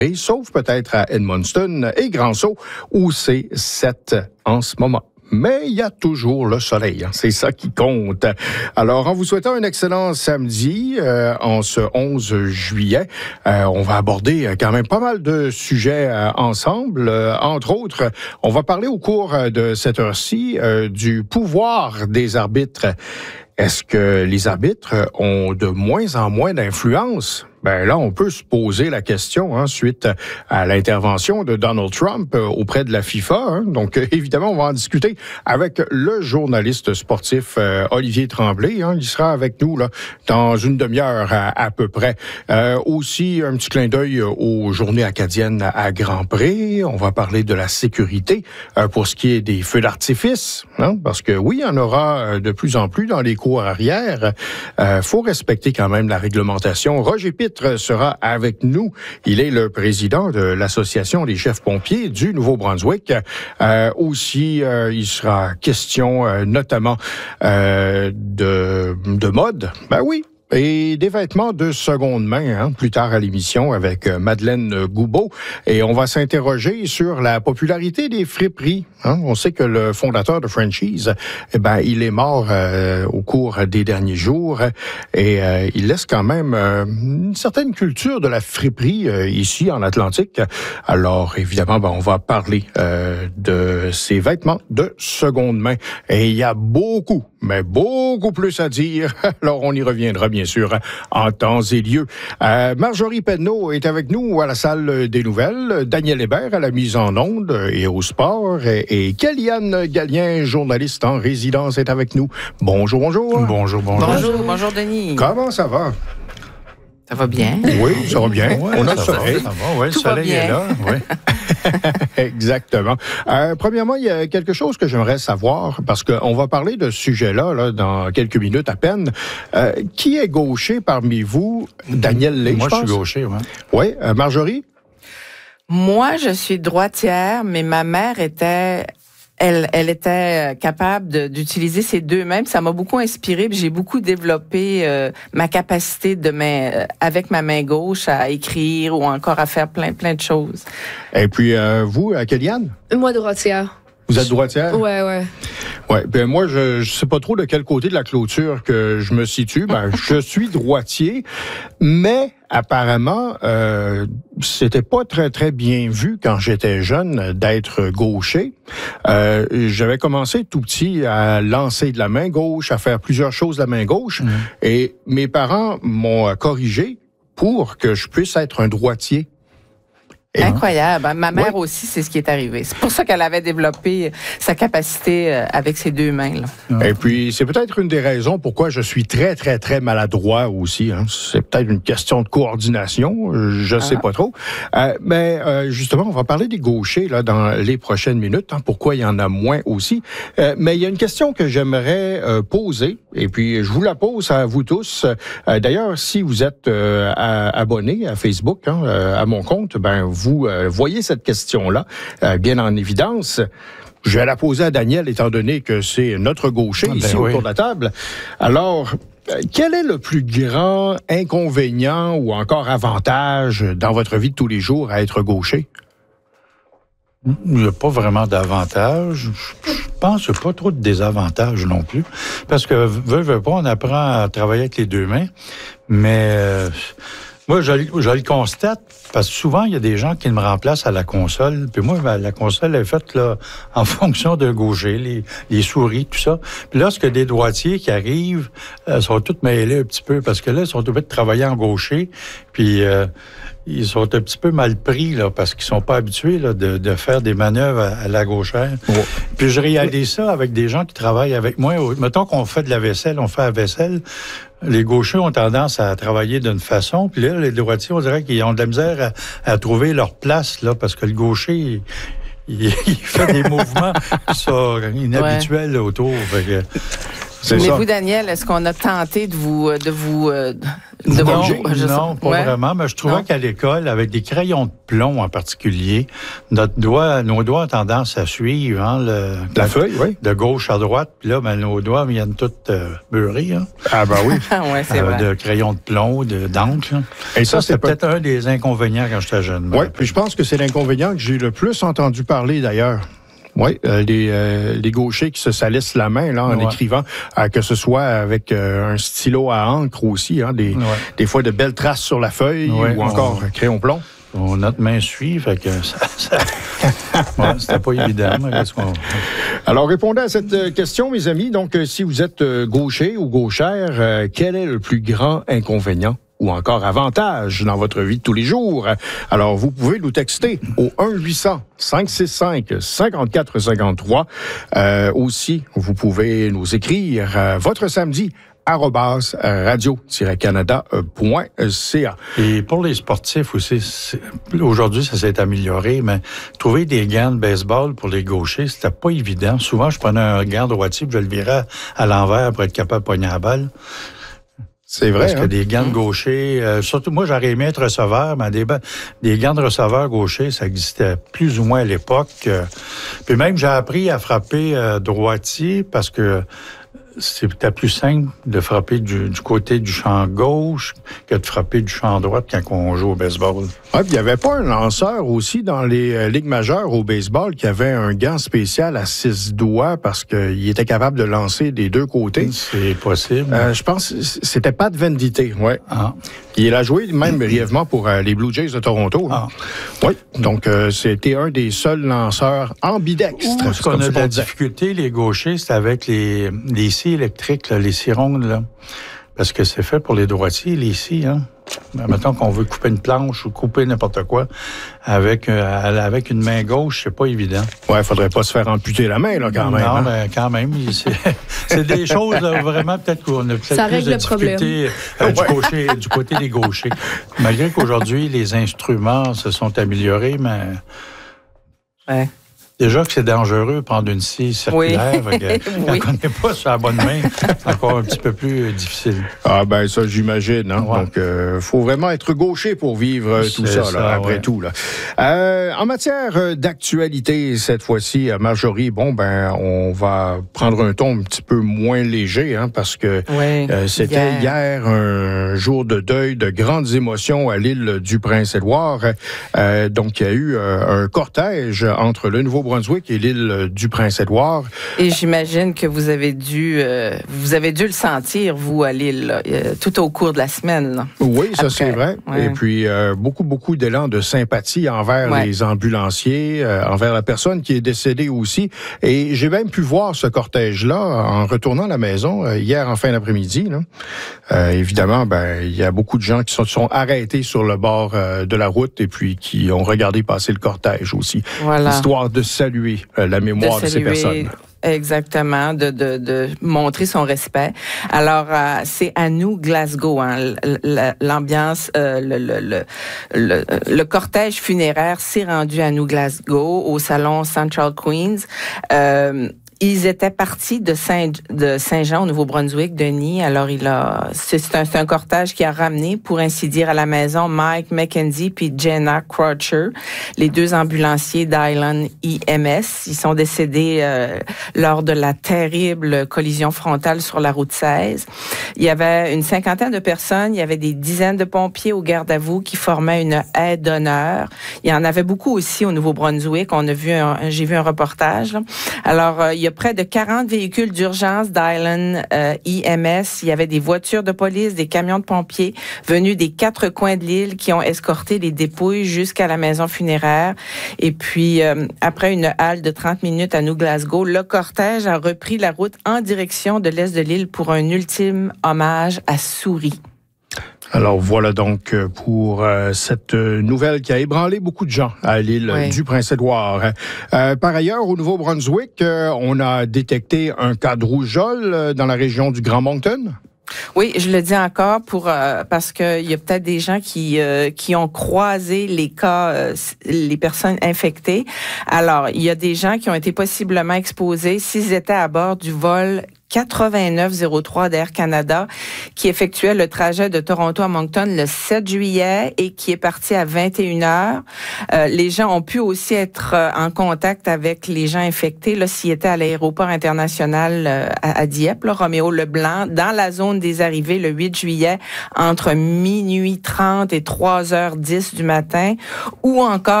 sauf peut-être à Edmundston et Grand-Sault, où c'est 7 en ce moment. Mais il y a toujours le soleil, c'est ça qui compte. Alors, en vous souhaitant un excellent samedi, en ce 11 juillet, on va aborder quand même pas mal de sujets ensemble. Entre autres, on va parler au cours de cette heure-ci du pouvoir des arbitres. Est-ce que les arbitres ont de moins en moins d'influence? Ben là, on peut se poser la question suite à l'intervention de Donald Trump auprès de la FIFA. Donc, évidemment, on va en discuter avec le journaliste sportif Olivier Tremblay. Il sera avec nous là dans une demi-heure à peu près. Aussi, un petit clin d'œil aux Journées acadiennes à Grand-Pré. On va parler de la sécurité pour ce qui est des feux d'artifice. Parce que oui, il y en aura de plus en plus dans les cours arrière. Faut respecter quand même la réglementation. Roger Pitt sera avec nous. Il est le président de l'Association des chefs pompiers du Nouveau-Brunswick. Aussi, il sera question notamment de mode. Ben oui. Et des vêtements de seconde main, plus tard à l'émission avec Madeleine Goubeau. Et on va s'interroger sur la popularité des friperies. On sait que le fondateur de Frenchies, il est mort au cours des derniers jours. Et il laisse quand même une certaine culture de la friperie ici en Atlantique. Alors, évidemment, on va parler de ces vêtements de seconde main. Et il y a beaucoup plus à dire. Alors, on y reviendra bien sûr en temps et lieu. Marjorie Penneau est avec nous à la salle des nouvelles. Daniel Hébert à la mise en onde et au sport. Et Kellyanne Gallien, journaliste en résidence, est avec nous. Bonjour. Bonjour, Denis. Comment ça va? Ça va bien? Oui, ça va bien. Ouais, on a le soleil. Ça va, le soleil est là. Oui. Exactement. Premièrement, il y a quelque chose que j'aimerais savoir, parce qu'on va parler de ce sujet-là dans quelques minutes à peine. Qui est gaucher parmi vous? Daniel Lé, Moi, je pense. Je suis gaucher, oui. Oui. Marjorie? Moi, je suis droitière, mais ma mère était... Elle était capable d'utiliser ses deux mains. Ça m'a beaucoup inspirée. J'ai beaucoup développé ma capacité avec ma main gauche à écrire ou encore à faire plein de choses. Et puis, vous, Kellyanne? Moi, droitière. Vous êtes droitière? Ouais. Ouais, ben moi, je sais pas trop de quel côté de la clôture que je me situe. Je suis droitier, mais apparemment, c'était pas très bien vu quand j'étais jeune d'être gaucher. J'avais commencé tout petit à lancer de la main gauche, à faire plusieurs choses de la main gauche, et mes parents m'ont corrigé pour que je puisse être un droitier. Incroyable. Ma mère aussi, c'est ce qui est arrivé. C'est pour ça qu'elle avait développé sa capacité avec ses deux mains. Là. Et puis, c'est peut-être une des raisons pourquoi je suis très maladroit aussi. C'est peut-être une question de coordination, je sais pas trop. Mais justement, on va parler des gauchers là dans les prochaines minutes. Pourquoi il y en a moins aussi. Mais il y a une question que j'aimerais poser, et puis je vous la pose à vous tous. D'ailleurs, si vous êtes abonné à Facebook, à mon compte, vous voyez cette question-là bien en évidence. Je vais la poser à Daniel, étant donné que c'est notre gaucher ici autour de la table. Alors, quel est le plus grand inconvénient ou encore avantage dans votre vie de tous les jours à être gaucher? Il n'y a pas vraiment d'avantage. Je pense qu'il n'y a pas trop de désavantages non plus. Parce que, veut pas, on apprend à travailler avec les deux mains. Mais moi, je le constate, parce que souvent, il y a des gens qui me remplacent à la console. Puis moi, la console est faite là en fonction d'un gaucher, les souris, tout ça. Puis lorsque des droitiers qui arrivent, sont tous mêlés un petit peu, parce que là, ils sont obligés de travailler en gaucher. Puis ils sont un petit peu mal pris, là, parce qu'ils sont pas habitués là, de faire des manœuvres à la gauchère. Oh. Puis je réalise ça avec des gens qui travaillent avec moi. Mettons qu'on fait de la vaisselle, on fait la vaisselle. Les gauchers ont tendance à travailler d'une façon, puis là, les droitiers, on dirait qu'ils ont de la misère à trouver leur place, là, parce que le gaucher, il fait des mouvements qui sont inhabituels autour. Mais vous, Daniel, est-ce qu'on a tenté de vous Non, pas vraiment, mais je trouvais qu'à l'école, avec des crayons de plomb en particulier, nos doigts ont tendance à suivre la feuille, oui. De gauche à droite, puis là, nos doigts viennent tous beurrés. Ah ben oui. Ouais, c'est vrai. De crayons de plomb, d'encre. Et ça, c'est peut-être un des inconvénients quand j'étais jeune. Oui, puis je pense que c'est l'inconvénient que j'ai le plus entendu parler d'ailleurs. Oui, les gauchers qui se salissent la main là en écrivant, que ce soit avec un stylo à encre aussi, des fois de belles traces sur la feuille ou encore un crayon plomb. Notre main suit, fait que c'était pas évident. Alors, répondez à cette question, mes amis. Donc, si vous êtes gaucher ou gauchère, quel est le plus grand inconvénient ou encore avantage dans votre vie de tous les jours? Alors, vous pouvez nous texter au 1-800-565-5453. Aussi, vous pouvez nous écrire votre samedi @radio-canada.ca. Et pour les sportifs aussi, aujourd'hui, ça s'est amélioré, mais trouver des gants de baseball pour les gauchers, c'était pas évident. Souvent, je prenais un gant droitier puis je le virais à l'envers pour être capable de pogner la balle. C'est vrai. Parce que des gants de gaucher, surtout moi, j'aurais aimé être receveur, mais des gants de receveur gaucher, ça existait plus ou moins à l'époque. Puis même, j'ai appris à frapper droitier parce que c'était plus simple de frapper du côté du champ gauche que de frapper du champ droite quand on joue au baseball. Oui, puis il n'y avait pas un lanceur aussi dans les ligues majeures au baseball qui avait un gant spécial à 6 doigts parce qu'il était capable de lancer des deux côtés. C'est possible. Je pense que c'était Pat Venditti, oui. Ah. Il a joué même brièvement pour les Blue Jays de Toronto. Ah. Oui, donc c'était un des seuls lanceurs ambidextres. Ce qu'on a de la difficulté, les gauchers, c'est avec les scies électriques, là, les scies rondes, là. Parce que c'est fait pour les droitiers, les scies, hein. Mettons qu'on veut couper une planche ou couper n'importe quoi avec une main gauche, c'est pas évident. Ouais, faudrait pas se faire amputer la main, là, quand même. Non, mais quand même, c'est des choses, vraiment, peut-être qu'on a peut-être plus de difficultés du côté des gauchers. Malgré qu'aujourd'hui, les instruments se sont améliorés, mais... Ouais. Déjà que c'est dangereux de prendre une scie circulaire. Quand on n'est pas sur la bonne main, c'est encore un petit peu plus difficile. Ah ben ça, j'imagine. Hein? Ouais. Donc, faut vraiment être gaucher pour vivre tout ça, là, après tout. Là. En matière d'actualité, cette fois-ci, Marjorie, on va prendre un ton un petit peu moins léger, hein, parce que c'était hier un jour de deuil, de grandes émotions à l'île du Prince-Édouard. Donc, il y a eu un cortège entre le Nouveau-Brunswick et l'île du Prince-Édouard. Et j'imagine que vous avez dû le sentir, vous, à l'île, tout au cours de la semaine. Là. Oui, ça c'est vrai. Ouais. Et puis, beaucoup d'élan de sympathie envers les ambulanciers, envers la personne qui est décédée aussi. Et j'ai même pu voir ce cortège-là en retournant à la maison hier en fin d'après-midi. Là. Évidemment, il y a beaucoup de gens qui sont arrêtés sur le bord de la route et puis qui ont regardé passer le cortège aussi. Voilà. Histoire de saluer la mémoire de ces personnes. Exactement, de montrer son respect. Alors, c'est à nous, Glasgow, hein, l'ambiance, le cortège funéraire s'est rendu à nous, Glasgow, au salon Central Queens. Ils étaient partis de Saint-Jean au Nouveau-Brunswick, Denis. Alors, c'est un cortège qui a ramené, pour ainsi dire, à la maison Mike McKenzie puis Jenna Croucher, les deux ambulanciers d'Island EMS. Ils sont décédés lors de la terrible collision frontale sur la route 16. Il y avait une cinquantaine de personnes. Il y avait des dizaines de pompiers au garde à vous qui formaient une aide d'honneur. Il y en avait beaucoup aussi au Nouveau-Brunswick. J'ai vu un reportage. Là. Alors, il y a près de 40 véhicules d'urgence d'Island EMS. Il y avait des voitures de police, des camions de pompiers venus des 4 coins de l'île qui ont escorté les dépouilles jusqu'à la maison funéraire. Et puis, après une halte de 30 minutes à New Glasgow, le cortège a repris la route en direction de l'est de l'île pour un ultime hommage à Souris. Alors voilà donc pour cette nouvelle qui a ébranlé beaucoup de gens à l'île du Prince-Édouard. Par ailleurs, au Nouveau-Brunswick, on a détecté un cas de rougeole dans la région du Grand Moncton. Oui, je le dis encore parce que il y a peut-être des gens qui ont croisé les cas, les personnes infectées. Alors, il y a des gens qui ont été possiblement exposés s'ils étaient à bord du vol 8903 d'Air Canada qui effectuait le trajet de Toronto à Moncton le 7 juillet et qui est parti à 21h. Les gens ont pu aussi être en contact avec les gens infectés là, s'ils étaient à l'aéroport international à Dieppe, là, Roméo Leblanc, dans la zone des arrivées le 8 juillet entre minuit 30 et 3h10 du matin, ou encore